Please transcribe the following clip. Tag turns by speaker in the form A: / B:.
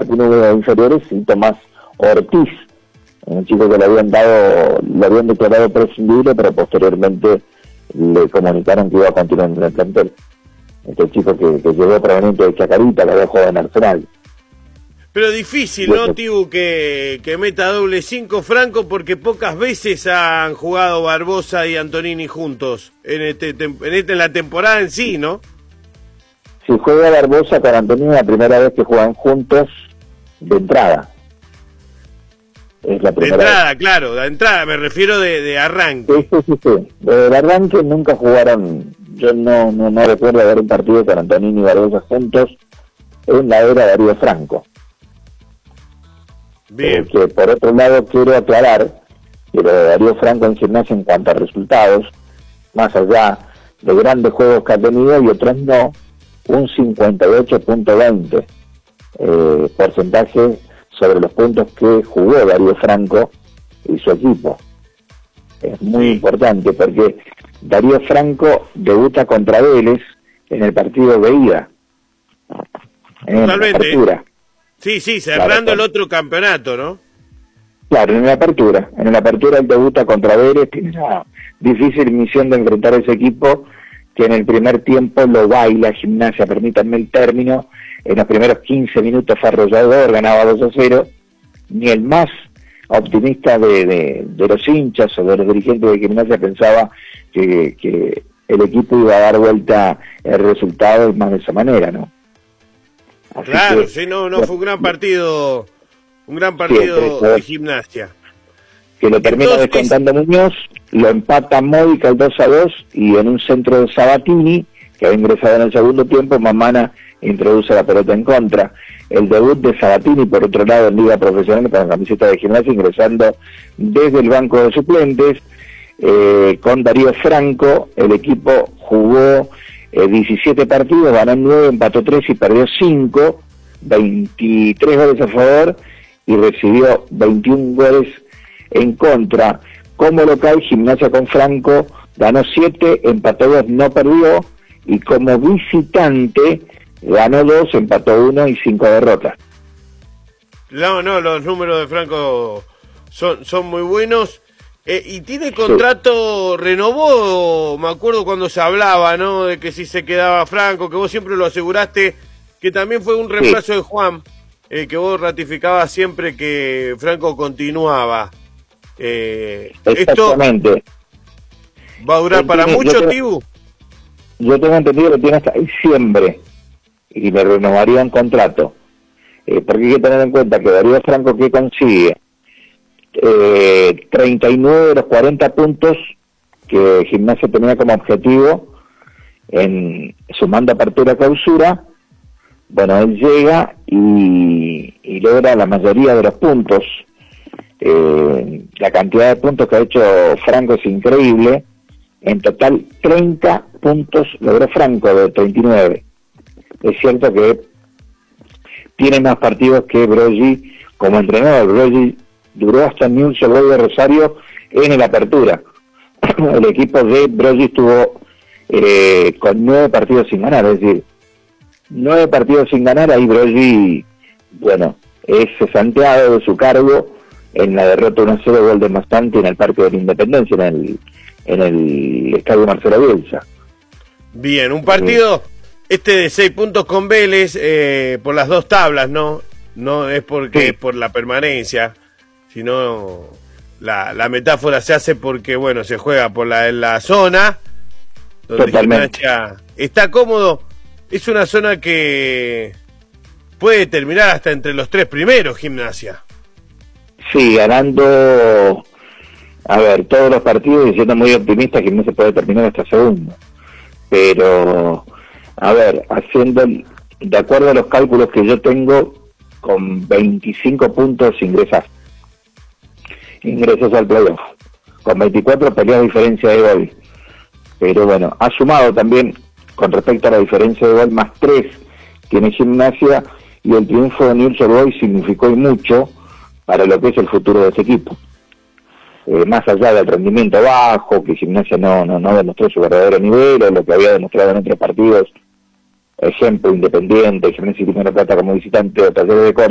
A: Martínez inferiores, y Tomás Ortiz, un chico que le habían declarado prescindible, pero posteriormente le comunicaron que iba a continuar en el plantel. Este chico que llegó proveniente de Chacarita, que había jugado en Arsenal.
B: Pero difícil, ¿no, Tibu, que meta doble 5 Franco, porque pocas veces han jugado Barbosa y Antonini juntos en la temporada en sí, ¿no?
A: Si juega Barbosa con Antonini, la primera vez que juegan juntos de entrada. Es la primera
B: de entrada,
A: vez.
B: claro, de entrada, me refiero de arranque.
A: Sí. De arranque nunca jugaron, yo no recuerdo haber un partido con Antonini y Barbosa juntos en la era de Darío Franco.
B: Bien.
A: Que por otro lado quiero aclarar que lo de Darío Franco en Gimnasia en cuanto a resultados, más allá de grandes juegos que ha tenido y otros no, un 58.20 porcentaje sobre los puntos que jugó Darío Franco y su equipo. Es muy importante porque Darío Franco debuta contra Vélez en el partido de ida, en la apertura.
B: Sí, cerrando el otro campeonato, ¿no?
A: Claro, en la apertura él debuta contra Vélez, tiene una difícil misión de enfrentar a ese equipo que en el primer tiempo lo baila Gimnasia, permítanme el término, en los primeros 15 minutos fue arrollador, ganaba 2-0, ni el más optimista de los hinchas o de los dirigentes de Gimnasia pensaba que el equipo iba a dar vuelta el resultado y más de esa manera, ¿no? Así
B: claro,
A: que,
B: sí, no fue un gran partido de Gimnasia.
A: Que lo termina descontando Muñoz, lo empata Módica el 2-2 y en un centro de Sabatini, que había ingresado en el segundo tiempo, Mamana introduce la pelota en contra. El debut de Sabatini, por otro lado, en Liga Profesional con la camiseta de Gimnasia, ingresando desde el banco de suplentes, con Darío Franco. El equipo jugó 17 partidos, ganó 9, empató 3 y perdió 5, 23 goles a favor y recibió 21 goles en contra. Como local, Gimnasia con Franco ganó 7, empató 2, no perdió, y como visitante ganó 2, empató 1 y 5 derrotas.
B: No, los números de Franco son muy buenos. Y tiene contrato, renovó, me acuerdo cuando se hablaba, ¿no? De que si se quedaba Franco, que vos siempre lo aseguraste, que también fue un reemplazo de Juan, que vos ratificabas siempre que Franco continuaba.
A: Exactamente.
B: ¿Esto va a durar para mucho, Tibu?
A: Yo tengo entendido que tiene hasta diciembre y le renovarían contrato. Porque hay que tener en cuenta que Darío Franco, ¿qué consigue? 39 de los 40 puntos que Gimnasia tenía como objetivo en sumando apertura-clausura. Bueno, él llega y logra la mayoría de los puntos. La cantidad de puntos que ha hecho Franco es increíble. En total 30 puntos logró Franco de 39. Es cierto que tiene más partidos que Broggi como entrenador. Broggi duró hasta Newell's Old Boys de Rosario en el apertura. El equipo de Broggi estuvo con 9 partidos sin ganar, es decir, 9 partidos sin ganar. Ahí Broggi, bueno, es cesanteado de su cargo en la derrota 1-0 gol de Mastante en el Parque de la Independencia, en el Estadio Marcelo Bielsa.
B: Bien, un partido de 6 puntos con Vélez por las dos tablas, ¿no? No es porque es por la permanencia, sino la metáfora se hace porque, bueno, se juega por la zona donde Gimnasia está cómodo. Es una zona que puede terminar hasta entre los 3 primeros, Gimnasia. Sí,
A: ganando, todos los partidos y siendo muy optimista, Gimnasia puede terminar hasta segundo. Pero, haciendo, de acuerdo a los cálculos que yo tengo, con 25 puntos ingresas al playoff. Con 24 peleas diferencia de gol. Pero bueno, ha sumado también, con respecto a la diferencia de gol, más 3 tiene Gimnasia, y el triunfo de Newell's Old Boys significó y mucho para lo que es el futuro de ese equipo. Más allá del rendimiento bajo, que Gimnasia no demostró su verdadero nivel, o lo que había demostrado en otros partidos, ejemplo Independiente, Gimnasia y Plata como visitante, o Talleres de Córdoba,